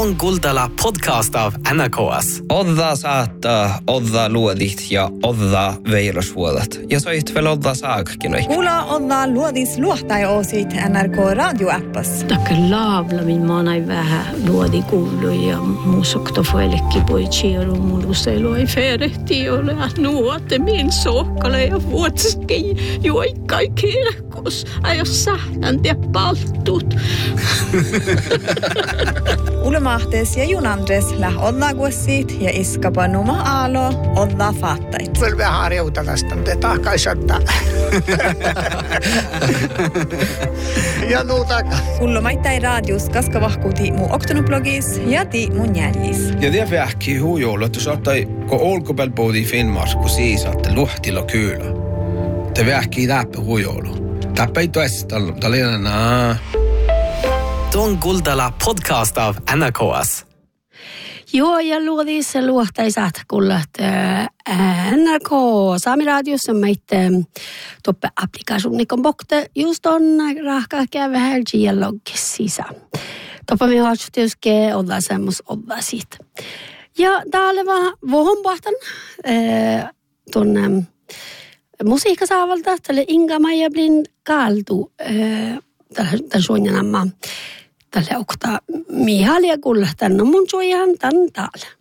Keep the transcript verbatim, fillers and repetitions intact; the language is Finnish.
Tuon Kuultala podcast av N R K S. Odda saattaa, odda luodit ja odda veilosvuodat. Ja soit veel odda saakkinoi. Kuula odda luodis luohtaja-oosit N R K radioappas. Takke laavla min maanai vähän luodi kuulu ja muusokto fuelekki poi chiiru muluselu ei ferehti ole nuote min sokkale ja vuotski juoikkai kirkos. Aio sähtän ja palttut. Ulmahtes ja junandres läh odlaguosit ja iskapa numa aalo odla faattait. Kyllä vähän harjoitelasta, mutta tahkaisottaa. Ja nuutaka. Kullomaittai radius kaskavahkuuti mu oktonublogis ja ti mun jäljis. Ja det vähki hujoulu, että saattai, kun olkopelpoodi Finnmark, kun siis saatte luhtilla kyllä. Te vähki läppä hujoulu. Täppä ei toista, tällä naa. Tuon Kuultala podcast av N R K S. Joo, ja luodis luohtaisat kullat N R K Saami-radiossa meitä toppe applikaasunnikon bokte just on rahkaa käydä hälji ja loggis sisään. Toppe me haastuteuske olla semmos olla siitä. Ja täällä vaan vohon pohtan tuonne musiikkasaavalta, tälle Inga Maija-Blind kaltu tämän suonjanamma. Tälle okta Mihalia kulla, tän on mun suojan tän täällä.